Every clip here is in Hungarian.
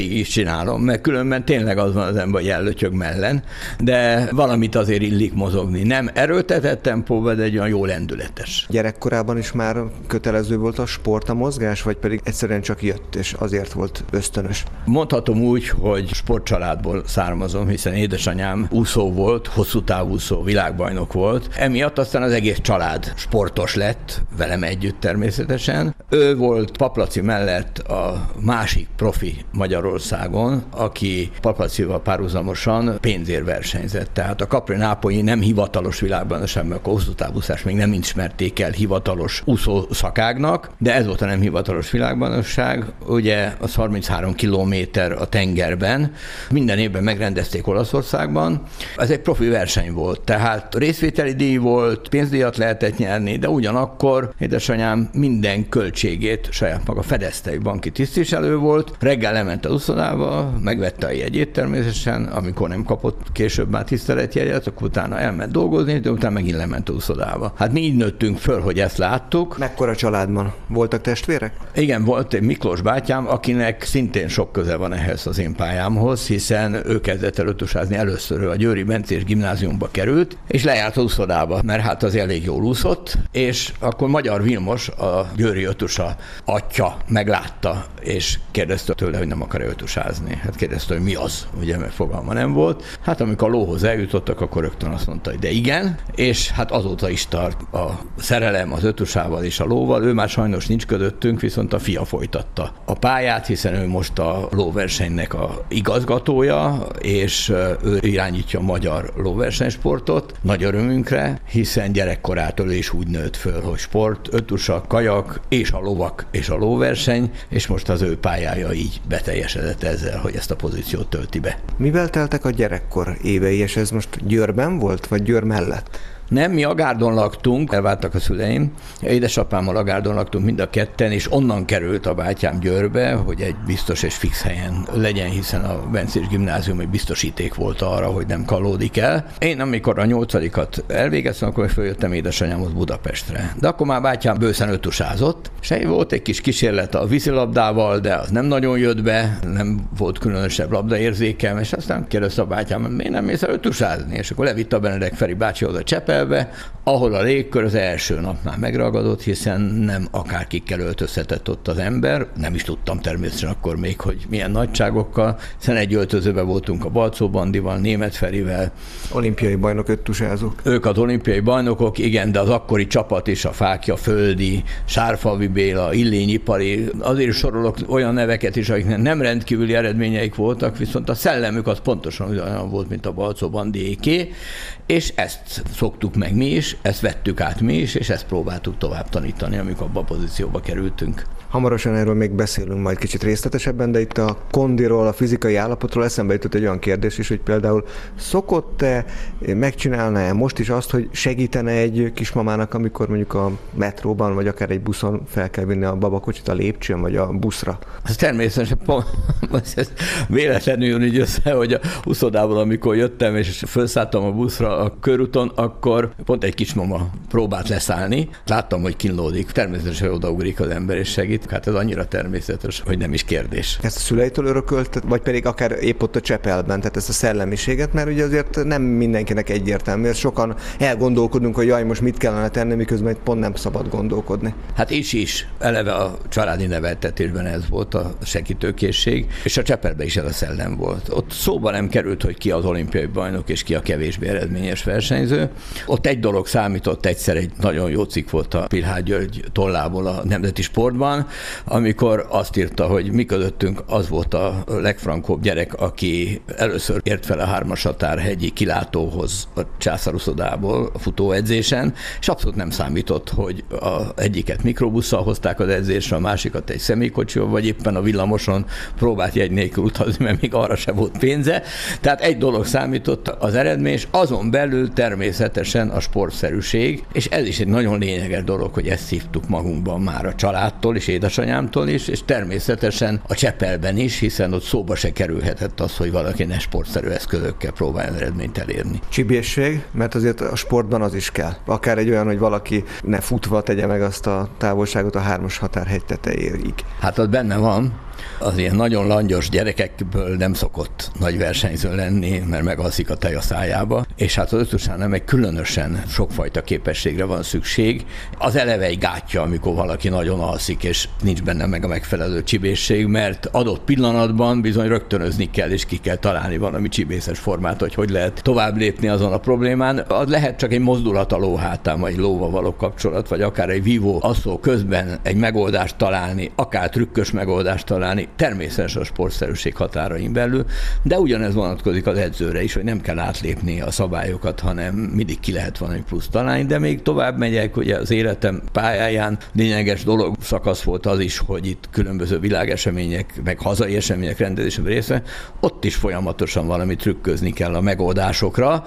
is csinálom, mert különben tényleg az van az ember, hogy ellötyög mellen, de valamit azért illik mozogni. Nem erőltetett tempóban, de egy olyan jó lendületes. Gyerekkorában is már kötelező volt a sport, a mozgás, vagy pedig egyszerűen csak jött, és azért volt ösztönös? Mondhatom úgy, hogy sportcsaládból származom, hiszen édesanyám úszó volt, hosszú távúszó, világbajnok volt. Emiatt aztán az egész család sportos lett, velem együtt természetesen. Ő volt Paplaci mellett a másik profi Magyarországon, aki Paplacival párhuzamosan pénzért versenyzett. Tehát a Capri-Nápolyi nem hivatalos világbajnokság, mert a hosszú távúszás még nem ismerték el hivatalos úszó szakágnak, de ez volt a nem hivatalos világbajnokság. Ugye az 33 kilométer a tengerben, minden évben megrendezték Olaszországban. Ez egy profi verseny volt, tehát részvételi díj volt, pénzdíjat lehetett nyerni, de ugyanakkor édesanyám minden költségét saját maga fedezte, egy banki tisztviselő volt, reggel lement az uszodába, megvette a jegyét természetesen, amikor nem kapott később már tiszteletjegyet, akkor utána elment dolgozni, de utána megint lement az uszodába. Hát mi így nőttünk föl, hogy ezt láttuk. Mekkora családban? Voltak testvérek? Igen, volt egy Miklós bátyám, akinek szintén sok köze van ehhez az én pályámhoz, hiszen ő kezdett el ötösázni először, a Győri Bencés gimnáziumba került, és lejárt az úszodába, mert hát az elég jól úszott, és akkor Magyar Vilmos, a győri ötusa atya meglátta, és kérdezte tőle, hogy nem akar ötusázni. Hát kérdezte, hogy mi az, ugye, mert fogalma nem volt. Hát amikor a lóhoz eljutottak, akkor rögtön azt mondta, hogy de igen, és hát azóta is tart a szerelem az ötusával és a lóval. Ő már sajnos nincs közöttünk, viszont a fia folytatta a pályát, hiszen ő most a lóversenynek a igazgatója, és ő irányítja a magyar lóversenysportot, nagy örömünkre, hiszen gyerekkorától is úgy nőtt föl, hogy sport, ötusa, kajak, és a lovak, és a lóverseny, és most az ő pályája így beteljesedett ezzel, hogy ezt a pozíciót tölti be. Mivel teltek a gyerekkor évei, és ez most Győrben volt, vagy Győr mellett? Nem, mi Agárdon laktunk, elváltak a szüleim. Édesapámmal Agárdon laktunk mind a ketten, és onnan került a bátyám Győrbe, hogy egy biztos és fix helyen legyen, hiszen a Bencés gimnázium egy biztosíték volt arra, hogy nem kalódik el. Én amikor a 8-at elvégeztem, akkor följöttem édesanyámhoz Budapestre. De akkor már bátyám bőszen ötusázott, és volt egy kis kísérlet a vízilabdával, de az nem nagyon jött be, nem volt különösebb labdaérzékem, és aztán kérdezte a bátyám, hogy miért nem mész el ötusázni? És akkor levitte a Benedek Feri bácsi oda Csepel, ahol a légkör az első napnál megragadott, hiszen nem akárkikkel öltözhetett ott az ember, nem is tudtam természetesen akkor még, hogy milyen nagyságokkal, hiszen egy öltözőben voltunk a Balczó Bandival, Németh Ferivel. Olimpiai bajnok öttusázók. Ők az olimpiai bajnokok, igen, de az akkori csapat is, a Fákja Földi, Sárfalvi Béla, Illényi Pali, azért sorolok olyan neveket is, akiknek nem rendkívüli eredményeik voltak, viszont a szellemük az pontosan olyan volt, mint a Balczó Bandiéké, és ezt szoktuk meg mi is, ezt vettük át mi is, és ezt próbáltuk tovább tanítani, amikor abba a pozícióba kerültünk. Hamarosan erről még beszélünk majd kicsit részletesebben, de itt a kondiról, a fizikai állapotról eszembe jutott egy olyan kérdés is, hogy például szokott-e, megcsinálná-e most is azt, hogy segítene egy kismamának, amikor mondjuk a metróban, vagy akár egy buszon fel kell vinni a babakocsit a lépcsőn, vagy a buszra? Ez természetesen ez véletlenül így össze, hogy a uszodából, amikor jöttem, és felszálltam a buszra a körúton, akkor pont egy kismama próbált leszállni. Láttam, hogy kínlódik. Természetesen odaugrik az ember és segít. Hát ez annyira természetes, hogy nem is kérdés. Ezt a szüleitől örökölt, vagy pedig akár épp ott a Csepelben, tehát ezt a szellemiséget, mert ugye azért nem mindenkinek egyértelmű. Ezt sokan elgondolkodunk, hogy jaj, most mit kellene tenni, miközben pont nem szabad gondolkodni. Hát is. Eleve a családi neveltetésben ez volt a segítőkészség, és a Csepelben is ez a szellem volt. Ott szóba nem került, hogy ki az olimpiai bajnok, és ki a kevésbé eredményes versenyző. Ott egy dolog számított, egyszer egy nagyon jó cikk volt a Pilhár György tollából a Nemzeti Sportban, amikor azt írta, hogy mi közöttünk az volt a legfrankóbb gyerek, aki először ért fel a 3-as határhegyi kilátóhoz a császáruszodából a futóedzésen, és abszolút nem számított, hogy egyiket mikrobusszal hozták az edzésre, a másikat egy személykocsival, vagy éppen a villamoson próbált jegy nélkül utazni, mert még arra se volt pénze. Tehát egy dolog számított az eredmény, és azon belül természetesen a sportszerűség, és ez is egy nagyon lényeges dolog, hogy ezt szívtuk magunkban már a családtól és édesanyámtól is, és természetesen a Csepelben is, hiszen ott szóba se kerülhetett az, hogy valaki ne sportszerű eszközökkel próbáljon eredményt elérni. Csibészség, mert azért a sportban az is kell. Akár egy olyan, hogy valaki ne futva tegye meg azt a távolságot a 3-as határhegy tetejéig. Hát az benne van. Az ilyen nagyon langyos gyerekekből nem szokott nagy versenyző lenni, mert megalszik a tej a szájába, és hát az ötösánál meg különösen sokfajta képességre van szükség. Az eleve egy gátja, amikor valaki nagyon alszik, és nincs benne meg a megfelelő csibészség, mert adott pillanatban bizony rögtönözni kell, és ki kell találni valami csibészes formát, hogy lehet tovább lépni azon a problémán. Az lehet csak egy mozdulat a ló hátán, vagy lóval való kapcsolat, vagy akár egy vívó asszó közben egy megoldást találni, akár trükkös megoldást találni, természetesen a sportszerűség határain belül, de ugyanez vonatkozik az edzőre is, hogy nem kell átlépni a szabályokat, hanem mindig ki lehet valami plusz találni, de még tovább megyek, ugye az életem pályáján lényeges dolog szakasz volt az is, hogy itt különböző világesemények, meg hazai események rendezésében része, ott is folyamatosan valami trükközni kell a megoldásokra.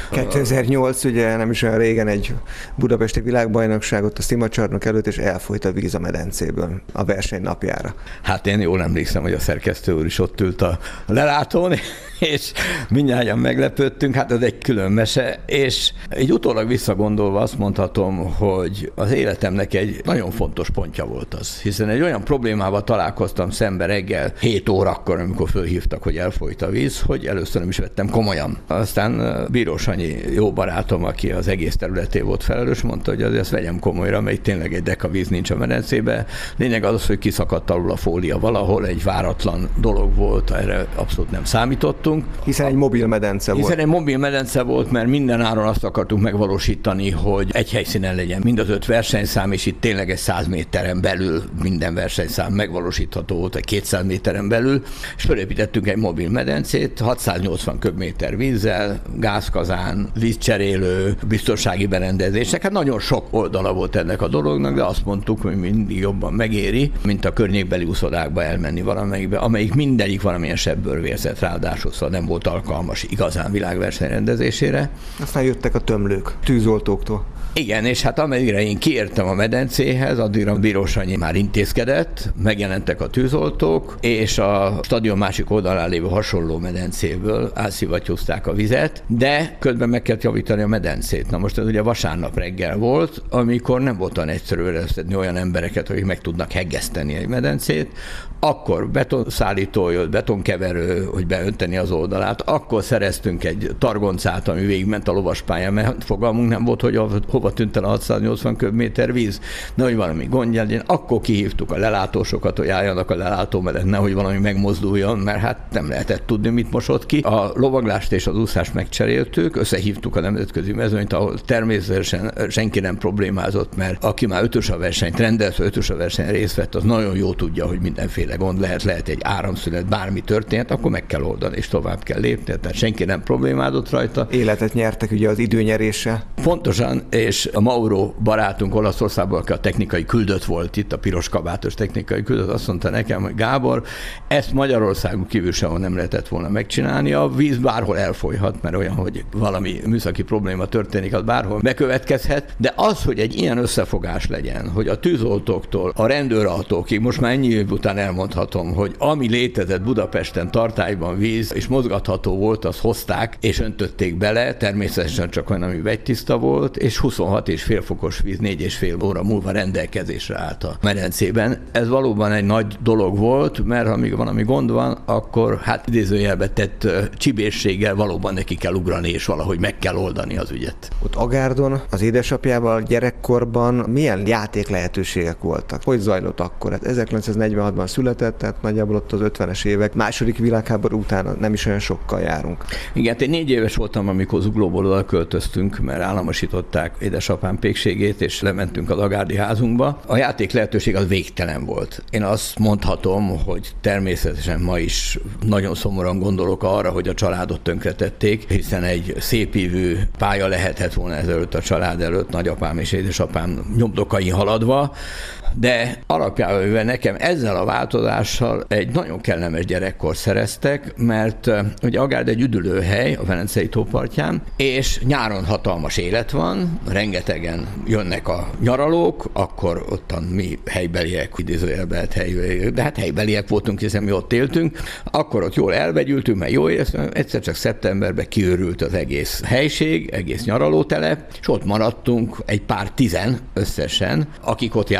2008, ugye nem is olyan régen egy budapesti világbajnokságot a szimacsarnok előtt, és elfolyt a víz a medencéből a verseny napjára. Hát én jól emlékszem, hogy a szerkesztő úr is ott ült a lelátón, és mindnyájan meglepődtünk, hát ez egy külön mese, és így utólag visszagondolva azt mondhatom, hogy az életemnek egy nagyon fontos pontja volt az, hiszen egy olyan problémával találkoztam szembe reggel 7 órakor, amikor fölhívtak, hogy elfolyt a víz, hogy először nem is vettem komolyan. Aztán Bíró Sanyi jó barátom, aki az egész területé volt felelős, mondta, hogy azért ezt vegyem komolyra, mert tényleg egy deka víz nincs a medencébe. Lényeg az, hogy kiszakadt alul a fólia valahol, egy váratlan dolog volt, erre abszolút nem számítottunk. Hiszen egy mobil medence volt. Hiszen egy mobil medence volt, mert minden áron azt akartunk megvalósítani, hogy egy helyszínen legyen mind az 5 versenyszám, és itt tényleg egy 100 méteren belül minden versenyszám megvalósítható volt, egy 200 méteren belül, és felépítettünk egy mobil medencét, 680 köbméter vízzel, gázkazán, vízcserélő, biztonsági berendezések. Hát nagyon sok oldala volt ennek a dolognak, de azt mondtuk, hogy mindig jobban megéri, mint a környékbeli úszodákba elmenni valamelyikbe, amelyik mindegyik valamilyen sebből vérzett, ráadásul szóval nem volt alkalmas igazán világverseny rendezésére. Aztán jöttek a tömlők, tűzoltóktól. Igen, és hát ameddigre én kiértem a medencéhez, addigra Bíró Sanyi már intézkedett, megjelentek a tűzoltók, és a stadion másik oldalán lévő hasonló medencéből átszivattyúzták a vizet, de közben meg kellett javítani a medencét. Na most ez ugye vasárnap reggel volt, amikor nem volt olyan egyszerű összedni olyan embereket, akik meg tudnak heggeszteni egy medencét, akkor betonszállító jött, betonkeverő, hogy beönteni az oldalát, akkor szereztünk egy targoncát, ami végigment a lovaspályán, mert fogalmunk nem volt, hogy hova tűnt el a 680 köbméter víz, nehogy valami gondja legyen, akkor kihívtuk a lelátósokat, hogy álljanak a lelátó mellett, nehogy valami megmozduljon, mert hát nem lehetett tudni, mit mosott ki. A lovaglást és az úszást megcseréltük, összehívtuk a nemzetközi mezőnyt, ahol természetesen senki nem problémázott, mert aki már ötös versenyt rendelt, ötös verseny részt vett, az nagyon jó tudja, hogy mindenféle gond lehet egy áramszünet, bármi történt, akkor meg kell oldani, és tovább kell lépni, tehát senki nem problémázott rajta. Életet nyertek ugye az időnyeréssel. Pontosan, és a Mauro barátunk Olaszországból, aki a technikai küldött volt itt, a piros kabátos technikai küldött, azt mondta nekem, hogy Gábor, ezt Magyarországon kívül sehol nem lehetett volna megcsinálni, a víz bárhol elfolyhat, mert olyan, hogy valami műszaki probléma történik, az bárhol bekövetkezhet, de az, hogy egy ilyen összefogás legyen, hogy a tűzoltóktól a rendőrautókig, most már ennyi év után elmondhatom, hogy ami létezett Budapesten tartályban víz, és mozgatható volt, azt hozták, és öntötték bele, természetesen csak olyan, ami vegytiszta volt, és 26,5 fokos víz 4,5 óra múlva rendelkezésre állt a medencében. Ez valóban egy nagy dolog volt, mert ha még valami gond van, akkor hát idézőjelbe tett csibészséggel valóban neki kell ugrani, és valahogy meg kell oldani az ügyet. Ott Agárdon az édesapjával gyerekkorban milyen játék lehetőségek voltak? Hogy zajlott akkor? Hát 1946-ban született, tehát nagyjából ott az 50-es évek, második világháború után nem is olyan sokkal járunk. Igen, én 4 éves voltam, amikor Zuglóból oda költöztünk, mert államosították édesapám pékségét, és lementünk az agárdi házunkba. A játék lehetőség az végtelen volt. Én azt mondhatom, hogy természetesen ma is nagyon szomorúan gondolok arra, hogy a családot tönkretették, hiszen egy szépívű pálya lehetett volna ezelőtt a család előtt, nagyapám és édesapám nyomdokain haladva, de alapjában nekem ezzel a változással egy nagyon kellemes gyerekkor szereztek, mert ugye Agárd egy üdülőhely a Velencei tópartján, és nyáron hatalmas élet van, rengetegen jönnek a nyaralók, akkor ottan mi helybeliek, idézőjelben helybeliek, de hát helybeliek voltunk, hiszen mi ott éltünk, akkor ott jól elvegyültünk, mert jó éreztem, egyszer csak szeptemberben kiőrült az egész helység, egész nyaralótelep, és ott maradtunk egy pár 10 összesen, akik ott jártunk egy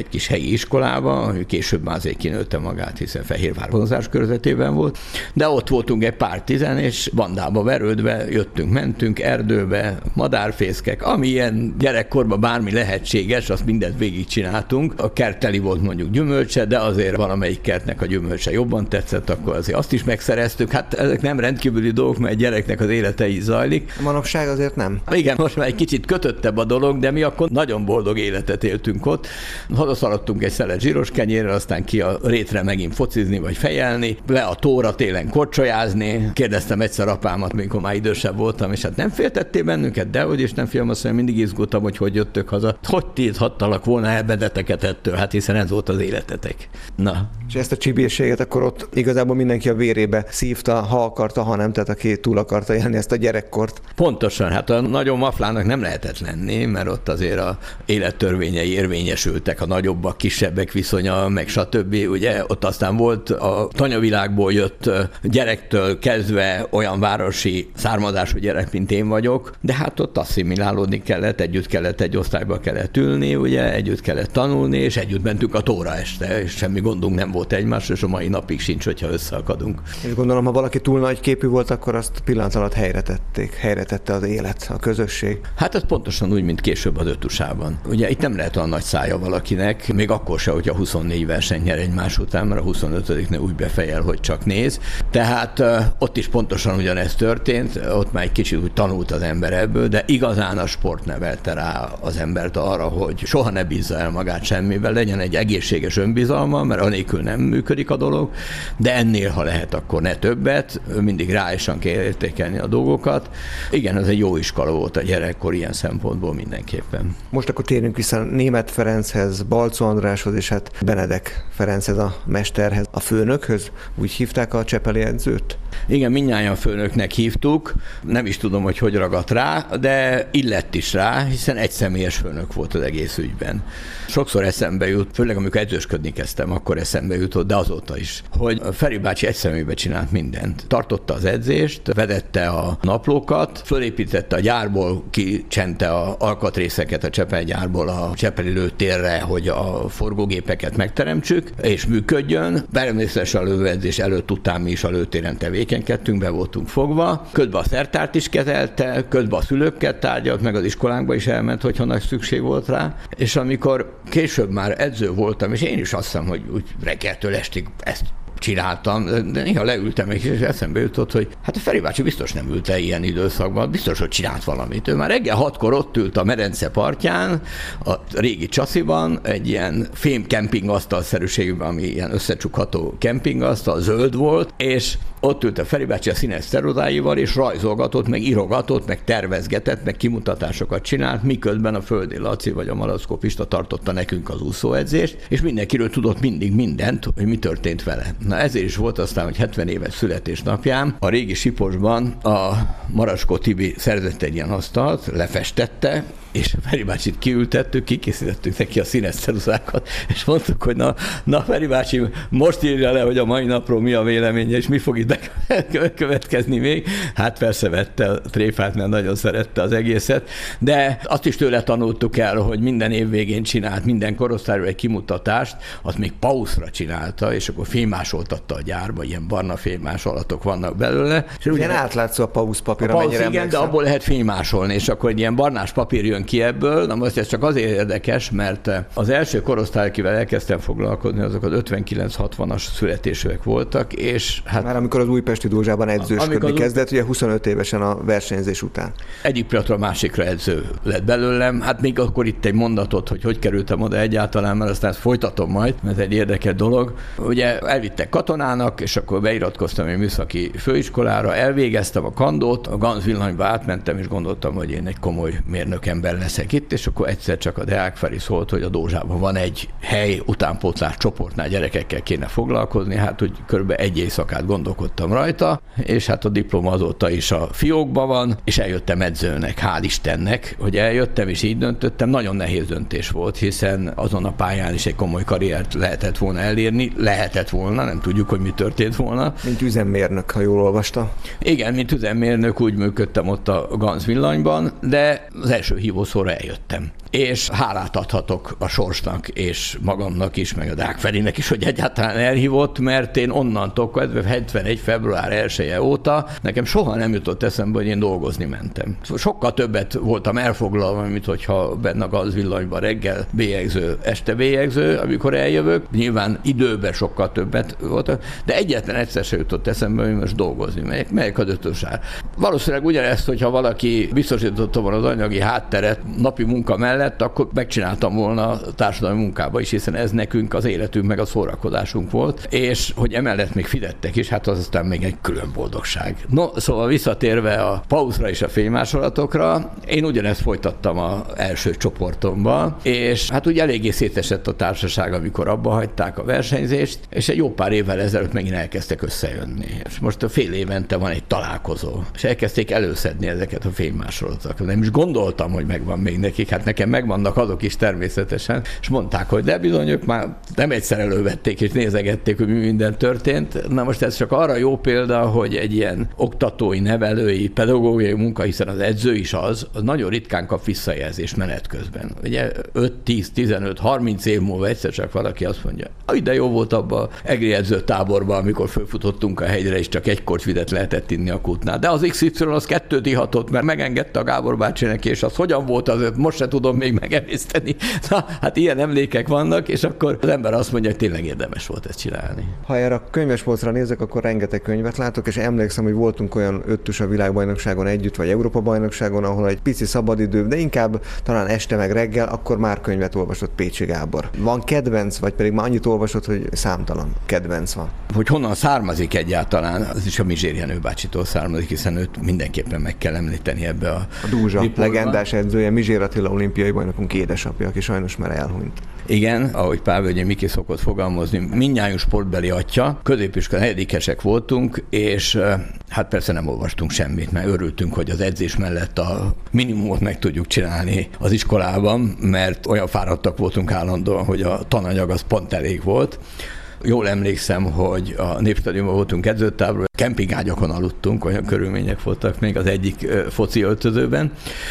egy kis helyi iskolába, ami később már azért kinőtte magát, hiszen Fehérvár vonzás körzetében volt, de ott voltunk egy pár tizen, és bandába verődve jöttünk, mentünk erdőbe, madárfészkek, ami ilyen gyerekkorban bármi lehetséges, azt mindent végigcsináltunk. A kert teli volt mondjuk gyümölcse, de azért valamelyik kertnek a gyümölcse jobban tetszett, akkor azért azt is megszereztük. Hát ezek nem rendkívüli dolgok, mert egy gyereknek az élete így zajlik. Manapság azért nem. Igen, most már egy kicsit kötöttebb a dolog, de mi akkor nagyon boldog életet éltünk ott. Hazaszaladtunk egy szelet zsíros kenyérrel, aztán ki a rétre megint focizni vagy fejelni, le a tóra télen korcsolyázni. Kérdeztem egyszer apámat, mikor már idősebb voltam, és hát nem féltettél bennünket, dehogy is nem féltem, azt mondja, mindig izgultam, hogy jöttök haza. Hogy tilthattalak volna el benneteket ettől, hát hiszen ez volt az életetek. Na. És ezt a csibészséget akkor ott igazából mindenki a vérébe szívta, ha akarta, ha nem, tehát aki túl akarta élni ezt a gyerekkort. Pontosan, hát a nagyon maflának nem lehetett lenni, mert ott azért a élettörvényei érvényesültek, a nagyobbak, kisebbek viszonya, meg stb. Ugye ott aztán volt a tanyavilágból jött gyerektől kezdve olyan városi származású gyerek, mint én vagyok, de hát ott asszimilálódni kellett, együtt kellett egy osztályba kellett ülni, ugye, együtt kellett tanulni, és együtt mentünk a tóra este, és semmi gondunk nem volt egymásra, és a mai napig sincs, hogyha összeakadunk. És gondolom, ha valaki túl nagy képű volt, akkor azt pillanat alatt helyre tette az élet, a közösség. Hát ez pontosan úgy, mint később az ötusában. Ugye itt nem lehet olyan nagy szája valakinek, még akkor se, hogyha 24 versenyt nyer egymás után, mert a 25-nek úgy befejel, hogy csak néz. Tehát ott is pontosan ugyanez történt, ott már egy kicsit úgy tanult az ember ebből, de igazán a sport nevelte rá az embert arra, hogy soha ne bízza el magát semmivel, legyen egy egészséges önbizalma, mert anélkül nem működik a dolog, de ennél, ha lehet, akkor ne többet, mindig ráisan kell értékelni a dolgokat. Igen, ez egy jó iskola volt a gyerekkor ilyen szempontból mindenképpen. Most akkor térjünk vissza Németh Ferenchez, Balczó Andráshoz, és hát Benedek Ferenchez, a mesterhez, a főnökhöz. Úgy hívták a csepeli edzőt? Igen, mindnyájan főnöknek hívtuk. Nem is tudom, hogy ragadt rá, de illett is rá, hiszen egy személyes főnök volt az egész ügyben. Sokszor eszembe jut, főleg amikor edzősködni kezdtem, akkor eszembe jutott, de azóta is, hogy Feri bácsi egy személybe csinált mindent. Tartotta az edzést, vedette a naplókat, fölépítette a gyárból, kicsente a alkatrészeket a Csepel gyárból a csepeli lőtérre, hogy a forgógépeket megteremtsük, és működjön. Természetesen a lövőedzés előtt, után mi is a lőtéren tevékenykedtünk, be voltunk fogva. Közben a szertárt is kezelte, közben a szülőkkel tárgyalt, meg az iskolánkba is elment, hogyha nagy szükség volt rá. És amikor később már edző voltam, és én is azt hiszem, hogy úgy reggeltől estig ezt csináltam, de néha leültem, és eszembe jutott, hogy hát a Feri bácsi biztos nem ült el ilyen időszakban, biztos, hogy csinált valamit. Ő már reggel 6-kor ott ült a medence partján, a régi Csasziban, egy ilyen fém kempingasztalszerűségben, ami ilyen összecsukható kempingasztal, zöld volt, és ott ült a Feri bácsi a színes ceruzáival, és rajzolgatott, meg írogatott, meg tervezgetett, meg kimutatásokat csinált, miközben a Földi Laci vagy a Malackó Pista tartotta nekünk az úszóedzést, és mindenkiről tudott mindig mindent, hogy mi történt vele. Na ezért is volt aztán, hogy 70 éves születésnapján a régi Siposban a Maraskó Tibi szerzett egy ilyen asztalt, lefestette, és Feri bácsit kiültettük, kikészítettük neki a színes ceruzákat, és mondtuk, hogy na Feri bácsi, most írja le, hogy a mai napról mi a véleménye, és mi fog itt következni még. Hát persze vette a tréfát, mert nagyon szerette az egészet, de azt is tőle tanultuk el, hogy minden év végén csinált, minden korosztályról egy kimutatást, azt még pauszra csinálta, és akkor fémásoltatta a gyárba, ilyen barna fémásolatok vannak belőle. És ilyen átlátszó a pauszpapír, amennyire igen, de abból lehet fémásolni, és akkor egy ilyen barnás papír jön ki ebből. Na most ez csak azért érdekes, mert az első korosztály, akivel elkezdtem foglalkozni, azok az 59-60-as születésűek voltak, és hát... Már amikor az Újpesti Dózsában edzősködni kezdett, ugye 25 évesen a versenyzés után. Egyik pillanatra a másikra edző lett belőlem. Hát még akkor itt egy mondatot, hogy kerültem oda egyáltalán, mert aztán ezt folytatom majd, mert ez egy érdekes dolog. Ugye elvittek katonának, és akkor beiratkoztam egy műszaki főiskolára, elvégeztem a kandót, a Ganz villanyba átmentem, és gondoltam, hogy én egy komoly mérnök ember leszek itt, és akkor egyszer csak a Deák Feri szólt, hogy a Dózsában van egy hely, utánpótlás csoportnál gyerekekkel kéne foglalkozni, hát úgy körülbelül egy éjszakát gondolkodtam rajta, és hát a diploma azóta is a fiókban van, és eljöttem edzőnek, hál' Istennek, hogy eljöttem, és így döntöttem. Nagyon nehéz döntés volt, hiszen azon a pályán is egy komoly karriert lehetett volna elérni, nem tudjuk, hogy mi történt volna. Mint üzemmérnök, ha jól olvasta. Igen, mint üzemmérnök úgy működtem ott a Ganz villanyban, de az első hívószóra eljöttem. és hálát adhatok a sorsnak, és magamnak is, meg a Deák Ferinek is, hogy egyáltalán elhívott, mert én onnantól kezdve 71. február 1-e óta nekem soha nem jutott eszembe, hogy én dolgozni mentem. Sokkal többet voltam elfoglalva, mint hogyha benne a gazvillanyban reggel bélyegző, este bélyegző, amikor eljövök. Nyilván időben sokkal többet voltam, de egyetlen egyszer se jutott eszembe, hogy most dolgozni megyek az ötösár. Valószínűleg ugyanezt, hogyha valaki biztosította volna az anyagi hátteret napi munka mellett, akkor megcsináltam volna a társadalmi munkába is, hiszen ez nekünk az életünk meg a szórakozásunk volt, és hogy emellett még fizettek is, hát az aztán még egy külön boldogság. No, szóval visszatérve a pauzra és a fénymásolatokra, én ugyanezt folytattam az első csoportomban, és hát úgy eléggé szétesett a társaság, amikor abba hagyták a versenyzést, és egy jó pár évvel ezelőtt megint elkezdtek összejönni. És most a fél évente van egy találkozó, és elkezdték előszedni ezeket a fénymásolatokat. Nem is gondoltam, hogy megvan még nekik, hát nekem megvannak azok is természetesen, és mondták, hogy de bizony ők már nem egyszer elővették, és nézegették, hogy mi minden történt. Na most ez csak arra jó példa, hogy egy ilyen oktatói, nevelői, pedagógiai munka, hiszen az edző is az nagyon ritkán kap visszajelzést menet közben. Ugye 5, 10, 15, 30 év múlva egyszer csak valaki azt mondja, de jó volt abban az egri edzőtáborban, amikor fölfutottunk a hegyre, és csak egy kortvidet lehetett inni a kútnál. De az XY az 2 ihatott, mert megengedte a Gábor bácsi neki, és az hogyan volt az, most se tudom még megemészteni. Na, hát ilyen emlékek vannak, és akkor az ember azt mondja, hogy tényleg érdemes volt ezt csinálni. Ha erre a könyvespolcra nézek, akkor rengeteg könyvet látok, és emlékszem, hogy voltunk olyan ötös a világbajnokságon együtt, vagy Európa-bajnokságon, ahol egy pici szabadidő, de inkább talán este meg reggel, akkor már könyvet olvasott Pécsi Gábor. Van kedvenc, vagy pedig már annyit olvasott, hogy számtalan kedvenc van. Hogy honnan származik egyáltalán, az is a Mizsér Jenő bácsitól származik, hiszen őt mindenképpen meg kell említeni ebbe a Dúzsa, legendás edzője, Mizsér Attila olimpiai bajnokunk édesapja, aki sajnos már elhunyt. Igen, ahogy Pálvölgyi Miki szokott fogalmazni, mindnyájunk sportbeli atya, középiskola 4-esek voltunk, és hát persze nem olvastunk semmit, mert örültünk, hogy az edzés mellett a minimumot meg tudjuk csinálni az iskolában, mert olyan fáradtak voltunk állandóan, hogy a tananyag az pont elég volt. Jól emlékszem, hogy a Népstadionban voltunk edzőtáborban, kempingágyakon aludtunk, olyan körülmények voltak még az egyik foci öltözőben,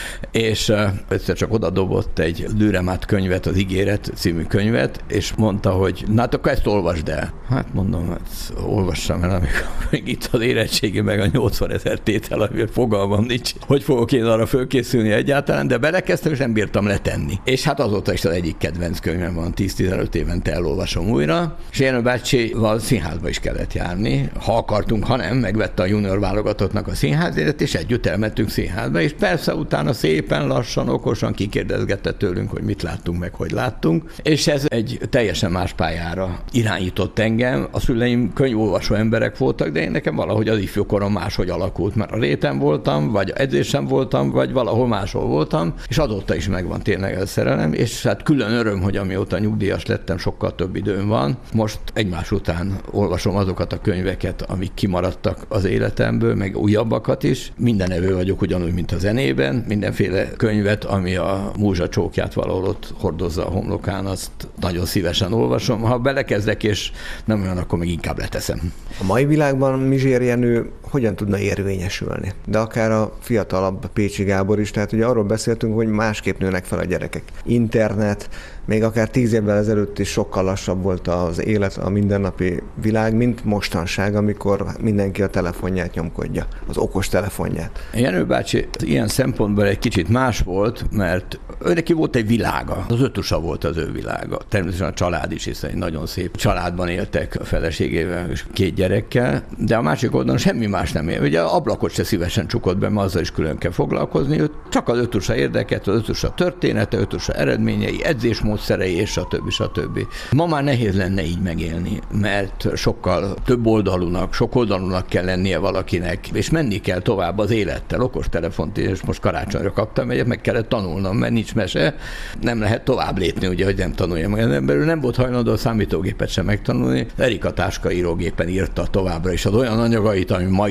és egyszer csak odadobott egy Dürrenmatt könyvet, az Ígéret című könyvet, és mondta, hogy na hát akkor ezt olvasd el. Hát mondom, hát olvassam el, amikor még itt az érettségi meg a 80 000 tétel, amivel fogalmam nincs, hogy fogok én arra fölkészülni egyáltalán, de belekezdtem, és nem bírtam letenni. És hát azóta is az egyik kedvenc könyvem van, 10-15 évente elolvasom újra, és Jenő bácsival színházba is kellett járni, ha akartunk, ha nem, megvette a junior válogatottnak a színházjegyet, és együtt elmentünk színházba, és persze utána szépen lassan, okosan kikérdezgette tőlünk, hogy mit láttunk, meg hogy láttunk, és ez egy teljesen más pályára irányított engem. A szüleim könyvolvasó emberek voltak, de én nekem valahogy az ifjúkorom máshogy alakult, mert a réten voltam, vagy edzésen voltam, vagy valahol máshol voltam, és azóta is megvan tényleg ez szerelem, és hát külön öröm, hogy amióta nyugdíjas lettem, sokkal több időm van. Most egymás után olvasom azokat a könyveket, amik kimaradtak az életemből, meg újabbakat is. Mindenevő vagyok ugyanúgy, mint a zenében. Mindenféle könyvet, ami a múzsa csókját valahol ott hordozza a homlokán, azt nagyon szívesen olvasom. Ha belekezdek, és nem olyan, akkor még inkább leteszem. A mai világban Mizsér Jenő hogyan tudna érvényesülni? De akár a fiatalabb Pécsi Gábor is, tehát ugye arról beszéltünk, hogy másképp nőnek fel a gyerekek. Internet, még akár 10 évvel ezelőtt is sokkal lassabb volt az élet, a mindennapi világ, mint mostanság, amikor mindenki a telefonját nyomkodja, az okos telefonját. Jenő bácsi ilyen szempontból egy kicsit más volt, mert ő neki volt egy világa, az ötusa volt az ő világa. Természetesen a család is, hiszen egy nagyon szép családban éltek a feleségével és 2 gyerekkel, de a másik oldalon semmi más nem él. Ugye ablakot se szívesen csukott be, mert azzal is külön kell foglalkozni, ő csak az ötusa érdeket, az ötusa története, ötusa eredményei, edzésmódszerei, és stb. Ma már nehéz lenne így megélni, mert sokkal több oldalúnak, sok oldalúnak kell lennie valakinek, és menni kell tovább az élettel. Okostelefont, és most karácsonyra kaptam egyet, meg kellett tanulnom, mert nincs mese, nem lehet tovább lépni, ugye, hogy nem tanuljam meg. Emberül nem volt hajlandó a számítógépet sem megtanulni. Erika táskaírógépen írta továbbra is az olyan anyagait, ami mai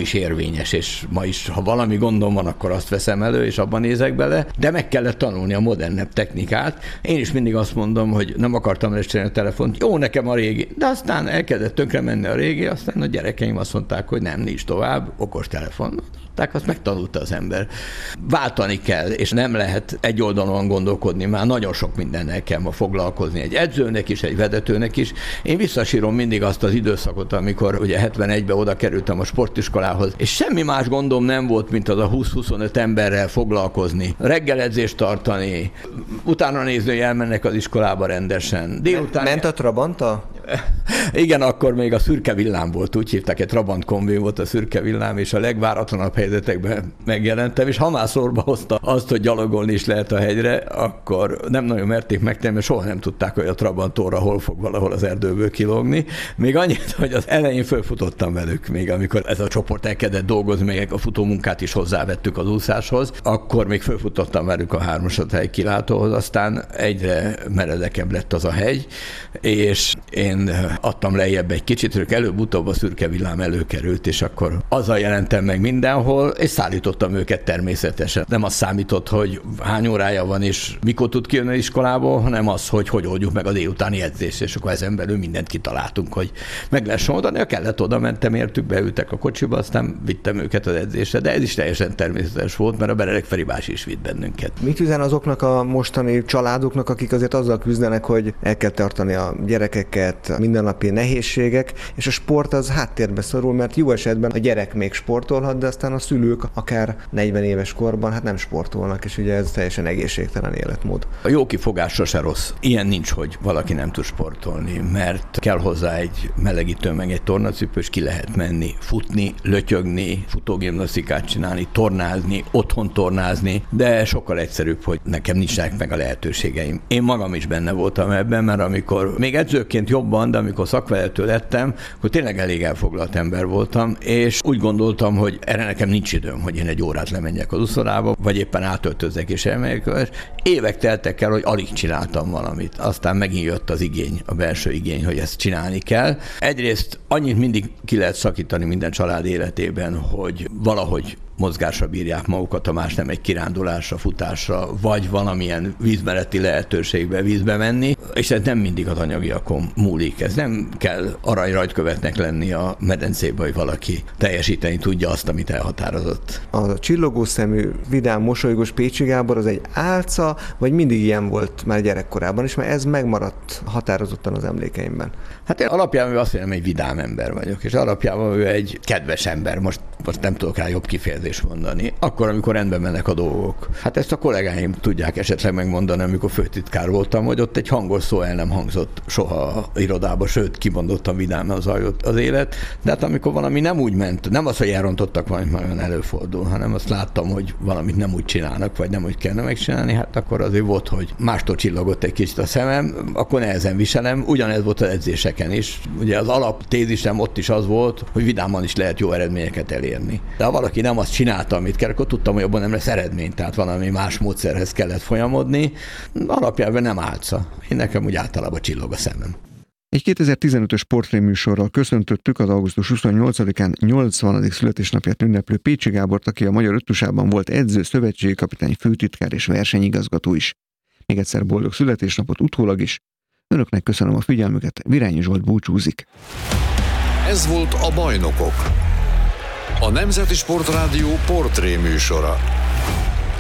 is érvényes, és ma is, ha valami gondom van, akkor azt veszem elő, és abban nézek bele, de meg kellett tanulni a modernebb technikát. Én is mindig azt mondom, hogy nem akartam lestelni a telefont, jó nekem a régi, de aztán elkezdett tönkre menni a régi, aztán a gyerekeim azt mondták, hogy nem, nincs tovább, okos telefon. Tehát azt megtanulta az ember. Váltani kell, és nem lehet egy oldalon gondolkodni, már nagyon sok mindennel kell ma foglalkozni, egy edzőnek is, egy vezetőnek is. Én visszasírom mindig azt az időszakot, amikor ugye 71-ben oda kerültem a sportiskolához, és semmi más gondom nem volt, mint az a 20-25 emberrel foglalkozni, reggeledzést tartani, utána nézni, hogy elmennek az iskolába rendesen. Délután... Ment a Trabanta? Igen, akkor még a szürke villám volt, úgy hívták, egy Trabant kombi volt a szürke villám, és a legváratlanabb helyzetekben megjelentem, és ha már szorba hozta azt, hogy gyalogolni is lehet a hegyre, akkor nem nagyon merték megtenni, mert soha nem tudták, hogy a Trabant óra hol fog valahol az erdőből kilógni. Még annyit, hogy az elején fölfutottam velük, még amikor ez a csoport elkezdett dolgozni, még a futómunkát is hozzávettük az úszáshoz, akkor még fölfutottam velük a 3. hely kilátóhoz, aztán egyre meredekebb lett az a hegy, és én adtam lejjebb egy kicsit, ők előbb-utóbb a szürke villám előkerült, és akkor azzal jelentem meg mindenhol, és szállítottam őket természetesen. Nem az számított, hogy hány órája van, és mikor tud kijönni az iskolából, hanem az, hogy oldjuk meg a délutáni edzést, és akkor ezen belül mindent kitaláltunk, hogy meg lehessen oldani. Ha kellett, oda mentem értük, beültek a kocsiba, aztán vittem őket az edzésre, de ez is teljesen természetes volt, mert a Bererek Feri bácsi is vitt bennünket. Mit üzen azoknak a mostani családoknak, akik azért azzal küzdenek, hogy el kell tartani a gyerekeket, mindennapi nehézségek, és a sport az háttérbe szorul, mert jó esetben a gyerek még sportolhat, de aztán a szülők akár 40 éves korban nem sportolnak, és ugye ez teljesen egészségtelen életmód. A jó kifogás sose rossz. Ilyen nincs, hogy valaki nem tud sportolni, mert kell hozzá egy melegítő, meg egy tornacipő, és ki lehet menni, futni, lötyögni, futógimnasztikát csinálni, tornázni, otthon tornázni, de sokkal egyszerűbb, hogy nekem nincsenek meg a lehetőségeim. Én magam is benne voltam ebben, mert amikor még edzőként jobban, de amikor szakvezető lettem, akkor tényleg elég elfoglalt ember voltam, és úgy gondoltam, hogy erre nekem nincs időm, hogy én egy órát lemenjek az uszodába, vagy éppen átöltözzek és elmegyek. Évek teltek el, hogy alig csináltam valamit. Aztán megint jött az igény, a belső igény, hogy ezt csinálni kell. Egyrészt annyit mindig ki lehet szakítani minden család életében, hogy valahogy mozgásra bírják magukat, ha más nem egy kirándulásra, futásra, vagy valamilyen vízmeleti lehetőségbe vízbe menni, és ez nem mindig az anyagiakon múlik. Ez nem kell aranyrajtkövetnek lenni a medencébe, hogy valaki teljesíteni tudja azt, amit elhatározott. A csillogó szemű, vidám, mosolygós Pécsi Gábor az egy álca, vagy mindig ilyen volt már gyerekkorában is, mert ez megmaradt határozottan az emlékeimben? Hát én alapjában azt mondom, egy vidám ember vagyok, és alapjában ő egy kedves ember. Most nem tudok rá jobb kifejezést mondani. Akkor, amikor rendben mennek a dolgok. Hát ezt a kollégáim tudják esetleg megmondani, amikor főtitkár voltam, hogy ott egy hangos szó el nem hangzott soha a irodába, sőt, kimondottan vidáman zajlott az élet. De hát amikor valami nem úgy ment, nem az, hogy elrontottak valamit, nagyon előfordul, hanem azt láttam, hogy valamit nem úgy csinálnak, vagy nem úgy kellene megcsinálni, hát akkor azért volt, hogy mástól csillogott egy kicsit a szemem, akkor nehezen viselem. Ugyanez volt az edzéseken is. Ugye az alaptézisem ott is az volt, hogy vidáman is lehet jó eredményeket elérni. De ha valaki nem azt csinálta, amit kell, akkor tudtam, hogy abban nem lesz eredmény, tehát valami más módszerhez kellett folyamodni. Alapjában nem álca. Én nekem úgy általában csillog a szemem. Egy 2015-ös portréműsorral köszöntöttük az augusztus 28-án 80. születésnapját ünneplő Pécsi Gábort, aki a Magyar Öttusában volt edző, szövetségi kapitány, főtitkár és versenyigazgató is. Még egyszer boldog születésnapot utólag is. Önöknek köszönöm a figyelmüket, Virányi Zsolt búcsúzik. Ez volt a Bajnokok, a Nemzeti Sportrádió portréműsora.